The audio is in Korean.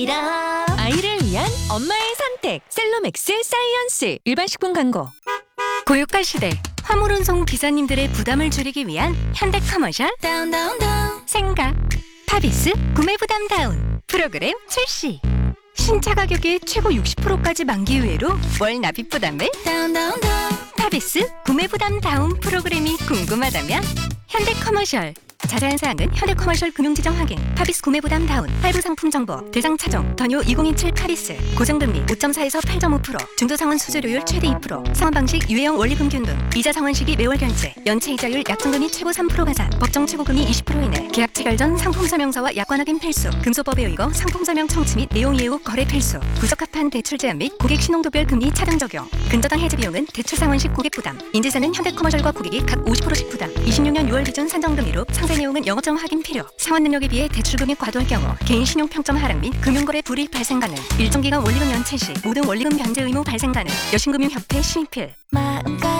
아이를 위한 엄마의 선택 셀로맥스 사이언스. 일반 식품 광고. 고유가 시대 화물 운송 기사님들의 부담을 줄이기 위한 현대 커머셜 생각 파비스 구매 부담 다운 프로그램 출시. 신차 가격의 최고 60%까지 만기 후회로 월 납입 부담을 파비스 구매 부담 다운 프로그램이 궁금하다면 현대 커머셜. 자세한 사항은 현대커머셜 금융지정 확인, 파비스 구매부담 다운, 할부 상품 정보, 대상 차종, 더뉴 2027 파리스, 고정금리 5.4에서 8.5%, 중도상환 수수료율 최대 2%, 상환 방식 유예형 원리금 균등, 이자 상환 시기 매월 결제, 연체 이자율 약정금리 최고 3% 가산, 법정 최고금리 20% 이내, 계약 체결 전 상품 설명서와 약관 확인 필수, 금소법에 의거 상품 설명 청취 및 내용 이해 후 거래 필수, 부적합한 대출 제한 및 고객 신용도별 금리 차등 적용, 근저당 해지 비용은 대출 상환 시 고객 부담, 인지사는 현대커머셜과 고객이 각 50%씩 부담, 26년 6월 기준 산정금리로 상세 내용은 영업점 확인 필요. 상환 능력에 비해 대출 금액 과도할 경우 개인 신용 평점 하락 및 금융거래 불이익 발생 가능. 일정 기간 원리금 연체 시 모든 원리금 변제 의무 발생 가능. 여신금융협회 심의필. 마음껏